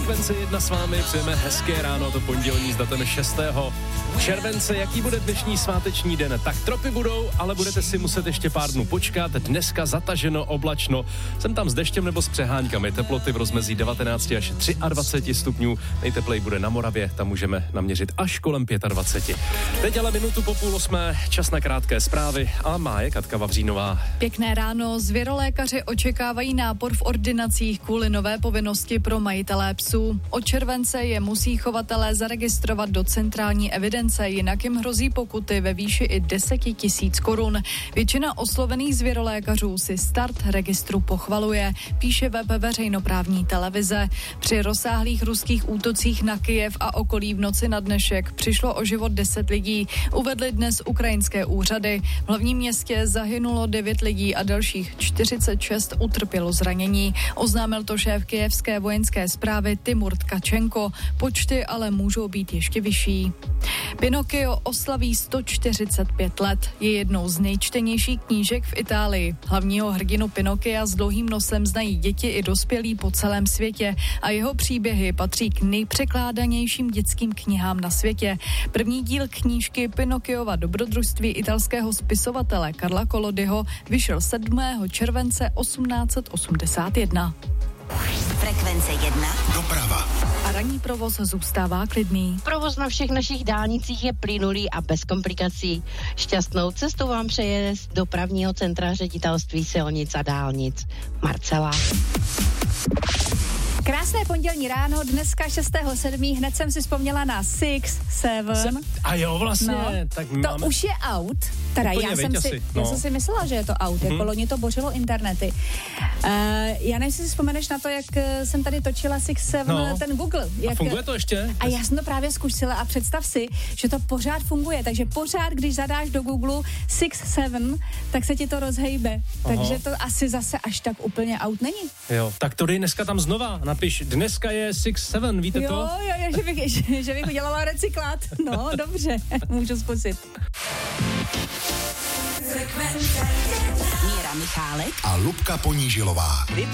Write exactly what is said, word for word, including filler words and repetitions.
Frekvence jedna s vámi přejeme hezké ráno, to pondělní s datem šestého července. Jaký bude dnešní sváteční den? Tak tropy budou, ale budete si muset ještě pár dnů počkat. Dneska zataženo, oblačno, sem tam s deštěm nebo s přeháňkami. Teploty v rozmezí devatenáct až dvacet tři stupňů. Nejteplej bude na Moravě, tam můžeme naměřit až kolem dvacet pět. Teď ale minutu po půl osmé, čas na krátké zprávy a má je Katka Vavřínová. Pěkné ráno, zvěrolékaři očekávají nápor v ordinacích kvůli nové povinnosti pro majitelé psů. Od července je musí chovatelé zaregistrovat do centrální evidence, jinak jim hrozí pokuty ve výši i deset tisíc korun. Většina oslovených zvěrolékařů si start registru pochvaluje, píše web veřejnoprávní televize. Při rozsáhlých ruských útocích na Kyjev a okolí v noci na dnešek přišlo o život deset lidí, uvedly dnes ukrajinské úřady. V hlavním městě zahynulo devět lidí a dalších čtyřicet šest utrpělo zranění. Oznámil to šéf kyjevské vojenské správy Timur Tkačenko. Počty ale můžou být ještě vyšší. Pinocchio oslaví sto čtyřicet pět let. Je jednou z nejčtenějších knížek v Itálii. Hlavního hrdinu Pinocchia s dlouhým nosem znají děti i dospělí po celém světě a jeho příběhy patří k nejpřekládanějším dětským knihám na světě. První díl knížky Pinocchiova dobrodružství italského spisovatele Carla Collodiho vyšel sedmého července osmnáct osmdesát jedna. Frekvence jedna. Doprava. A ranní provoz zůstává klidný. Provoz na všech našich dálnicích je plynulý a bez komplikací. Šťastnou cestu vám přeje z dopravního centra Ředitelství silnic a dálnic Marcela. Krásné pondělní ráno, dneska šestého sedmého Hned jsem si vzpomněla na Six Seven. A jo, vlastně, no, tak my to máme... už je out. Teda Úplně, já, veď, jsem asi, si, no. já jsem si myslela, že je to out, jako hmm. loni to bořilo internety. Uh, já nevím, jestli si vzpomeneš na to, jak jsem tady točila Six Seven, no. ten Google. Jak... A funguje to ještě? A já jsem to právě zkusila a představ si, že to pořád funguje, takže pořád, když zadáš do Google Six Seven, tak se ti to rozhejbe. Aha. Takže to asi zase až tak úplně out není. Jo, tak to dej dneska tam znova, napiš, dneska je Six Seven, víte jo, to? Jo, jo, že bych, že, že bych udělala recyklát. No, dobře, můžu zkusit. Míra Michálek A Lubka Ponížilová.